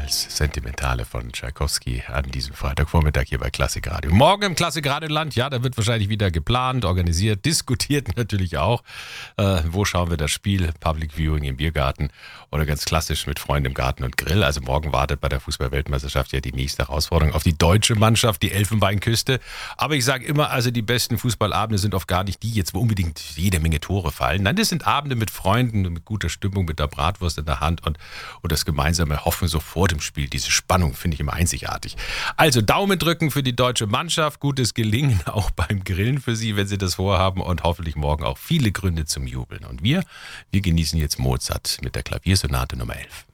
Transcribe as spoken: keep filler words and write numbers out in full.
als Sentimentale von Tschaikowski an diesem Freitagvormittag hier bei Klassik Radio. Morgen im Klassik Radioland, ja, da wird wahrscheinlich wieder geplant, organisiert, diskutiert natürlich auch. Äh, wo schauen wir das Spiel? Public Viewing im Biergarten oder ganz klassisch mit Freunden im Garten und Grill. Also morgen wartet bei der Fußball-Weltmeisterschaft ja die nächste Herausforderung auf die deutsche Mannschaft, die Elfenbeinküste. Aber ich sage immer, also die besten Fußballabende sind oft gar nicht die jetzt, wo unbedingt jede Menge Tore fallen. Nein, das sind Abende mit Freunden, mit guter Stimmung, mit der Bratwurst in der Hand und, und das gemeinsame Hoffen so vor dem Spiel. Diese Spannung finde ich immer einzigartig. Also Daumen drücken für die deutsche Mannschaft, gutes Gelingen auch beim Grillen für Sie, wenn Sie das vorhaben und hoffentlich morgen auch viele Gründe zum Jubeln. Und wir, wir genießen jetzt Mozart mit der Klaviersonate Nummer elf.